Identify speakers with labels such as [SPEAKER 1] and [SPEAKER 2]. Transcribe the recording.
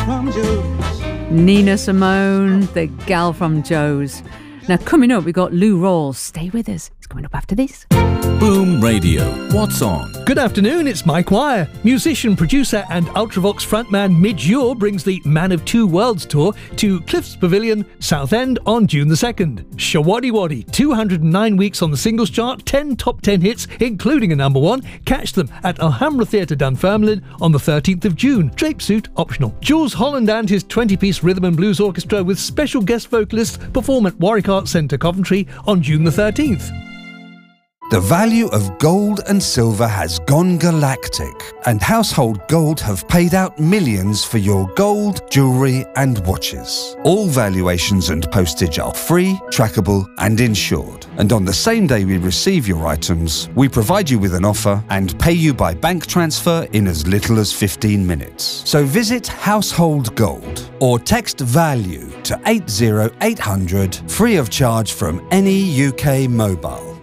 [SPEAKER 1] from Joe's.
[SPEAKER 2] Nina Simone, the gal from Joe's. Now, coming up, we've got Lou Rawls. Stay with us. It's coming up after this.
[SPEAKER 3] Boom Radio. What's on?
[SPEAKER 4] Good afternoon, it's Mike Wire. Musician, producer and Ultravox frontman Midge Ure brings the Man of Two Worlds tour to Cliffs Pavilion, Southend on June the 2nd. Shawaddy Waddy, 209 weeks on the singles chart, 10 top 10 hits, including a number one. Catch them at Alhambra Theatre, Dunfermline on the 13th of June. Drape suit optional. Jules Holland and his 20-piece rhythm and blues orchestra with special guest vocalists perform at Warwick Arts Centre, Coventry on June the 13th.
[SPEAKER 5] The value of gold and silver has gone galactic, and Household Gold have paid out millions for your gold, jewellery and watches. All valuations and postage are free, trackable and insured. And on the same day we receive your items, we provide you with an offer and pay you by bank transfer in as little as 15 minutes. So visit Household Gold or text VALUE to 80800 free of charge from any UK mobile.